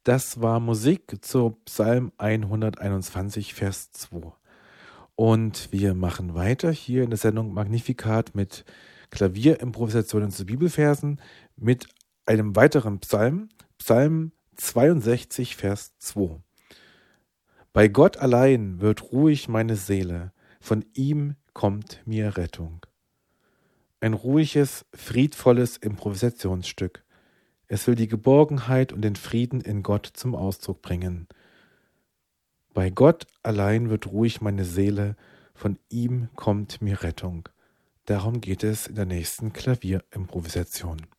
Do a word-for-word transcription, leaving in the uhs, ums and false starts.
Das war Musik zu Psalm hunderteinundzwanzig, Vers zwei. Und wir machen weiter hier in der Sendung Magnificat mit Klavierimprovisationen zu Bibelversen mit einem weiteren Psalm, Psalm zweiundsechzig, Vers zwei. Bei Gott allein wird ruhig meine Seele, von ihm kommt mir Rettung. Ein ruhiges, friedvolles Improvisationsstück. Es will die Geborgenheit und den Frieden in Gott zum Ausdruck bringen. Bei Gott allein wird ruhig meine Seele, von ihm kommt mir Rettung. Darum geht es in der nächsten Klavierimprovisation.